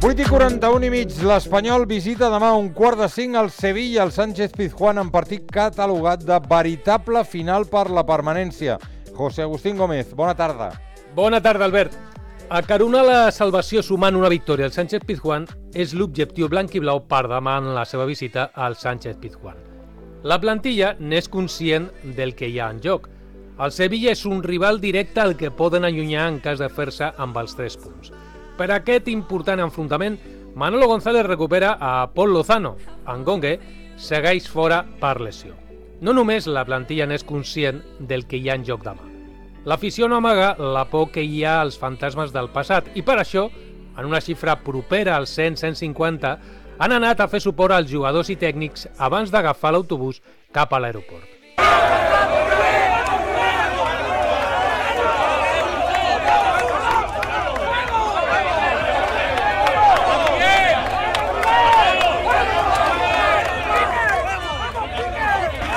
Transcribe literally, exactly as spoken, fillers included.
vuit i quaranta-un i mig, l'Espanyol visita demà a un quart de cinc al Sevilla, el Sánchez-Pizjuán, en partit catalogat de veritable final per la permanència. José Agustín Gómez, bona tarda. Bona tarda, Albert. Acaronar la salvació sumant una victòria al Sánchez-Pizjuán és l'objectiu blanc i blau per demà en la seva visita al Sánchez-Pizjuán. La plantilla n'és conscient del que hi ha en joc. El Sevilla és un rival directe al que poden allunyar en cas de fer-se amb els tres punts. Per aquest important enfrontament, Manolo González recupera a Paul Lozano. Ngonge segueix fora per lesió. No només la plantilla n'és conscient del que hi ha en joc demà. L'afició no amaga la por que hi ha als fantasmes del passat i per això, en una xifra propera als cent a cent cinquanta, han anat a fer suport als jugadors i tècnics abans d'agafar l'autobús cap a l'aeroport.